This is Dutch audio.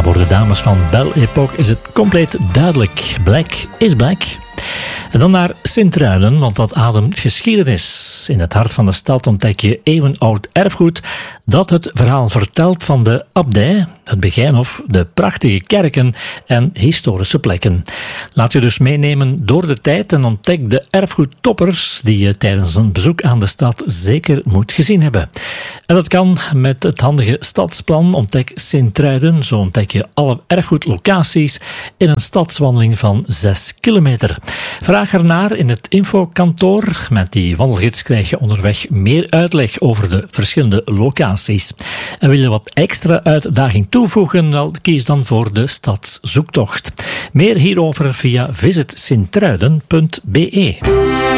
Voor de dames van Belle Époque is het compleet duidelijk. Black is black. En dan naar Sint-Truiden, want dat ademt geschiedenis. In het hart van de stad ontdek je eeuwenoud erfgoed dat het verhaal vertelt van de abdij, het Begijnhof, de prachtige kerken en historische plekken. Laat je dus meenemen door de tijd en ontdek de erfgoedtoppers die je tijdens een bezoek aan de stad zeker moet gezien hebben. En dat kan met het handige stadsplan Ontdek Sint-Truiden. Zo ontdek je alle erfgoedlocaties in een stadswandeling van 6 kilometer. Vraag ernaar in het infokantoor. Met die wandelgids krijg je onderweg meer uitleg over de verschillende locaties. En wil je wat extra uitdaging toevoegen? Wel, kies dan voor de stadszoektocht. Meer hierover via visitsintruiden.be.